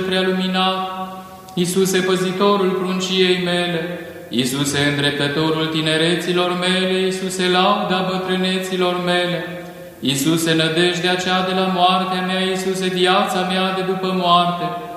prealuminat, Iisuse, păzitorul prunciei mele, Iisuse, îndreptătorul tinereților mele, Iisuse, lauda bătrâneților mele, Iisuse, nădejdea cea de la moartea mea, Iisuse, viața mea de după moarte,